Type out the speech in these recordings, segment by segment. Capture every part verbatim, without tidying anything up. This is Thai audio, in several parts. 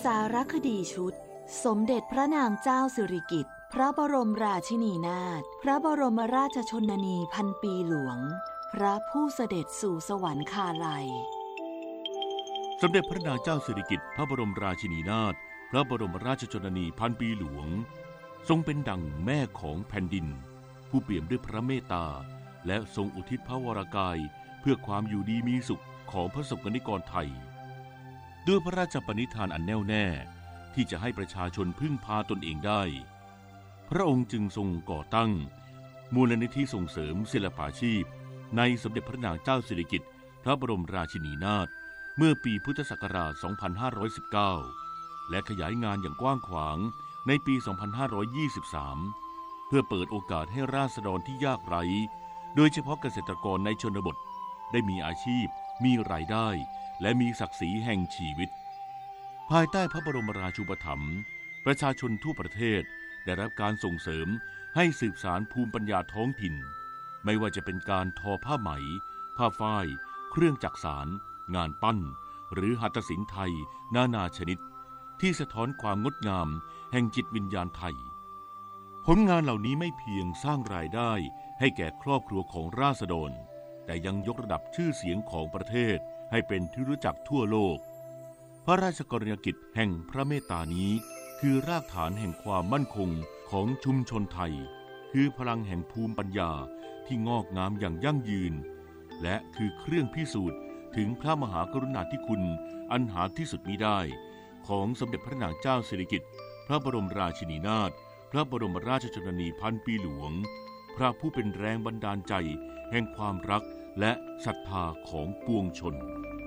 สารคดีชุดสมเด็จพระนางเจ้าสิริกิติ์พระบรมราชินีนาถพระบรมราชชนนีพันปีหลวงพระผู้เสด็จสู่สวรรคาลัยสมเด็จพระนางเจ้าสิริกิติ์พระบรมราชินีนาถพระบรมราชชนนีพันปีหลวงทรงเป็นดั่งแม่ของแผ่นดินผู้เปี่ยมด้วยพระเมตตาและทรงอุทิศพระวรกายเพื่อความอยู่ดีมีสุขของพระสงฆ์นิกรไทยด้วยพระราชปณิธานอันแน่วแน่ที่จะให้ประชาชนพึ่งพาตนเองได้พระองค์จึงทรงก่อตั้งมูลนิธิส่งเสริมศิลปาชีพในสมเด็จพระนางเจ้าสิริกิติ์พระบรมราชินีนาถเมื่อปีพุทธศักราช สองพันห้าร้อยสิบเก้า และขยายงานอย่างกว้างขวางในปี สองพันห้าร้อยยี่สิบสาม เพื่อเปิดโอกาสให้ราษฎรที่ยากไร้โดยเฉพาะเกษตรกรในชนบทได้มีอาชีพมีรายได้และมีศักดิ์ศรีแห่งชีวิตภายใต้พระบรมราชูปถัมภ์ประชาชนทั่วประเทศได้รับการส่งเสริมให้สืบสานภูมิปัญญาท้องถิ่นไม่ว่าจะเป็นการทอผ้าไหมผ้าฝ้ายเครื่องจักสานงานปั้นหรือหัตถศิลป์ไทยนานาชนิดที่สะท้อนความงดงามแห่งจิตวิญญาณไทยผลงานเหล่านี้ไม่เพียงสร้างรายได้ให้แก่ครอบครัวของราษฎรแต่ยังยกระดับชื่อเสียงของประเทศให้เป็นที่รู้จักทั่วโลกพระราชกรณียกิจแห่งพระเมตตานี้คือรากฐานแห่งความมั่นคงของชุมชนไทยคือพลังแห่งภูมิปัญญาที่งอกงามอย่างยั่งยืนและคือเครื่องพิสูจน์ถึงพระมหากรุณาธิคุณอันหาที่สุดมิได้ของสมเด็จพระนางเจ้าสิริกิติ์พระบรมราชินีนาถพระบรมราชชนนีพันปีหลวงพระผู้เป็นแรงบันดาลใจแห่งความรักและศรัทธาของปวงชน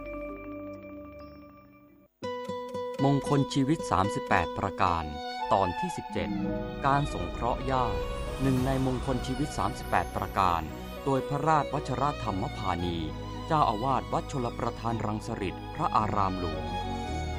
มงคลชีวิตสามสิบแปดประการตอนที่สิบเจ็ดการสงเคราะห์ญาติหนึ่งในมงคลชีวิตสามสิบแปดประการโดยพระราชวชรธรรมพานีเจ้าอาวาสวัดชลประทานรังสฤษพระอารามหลวง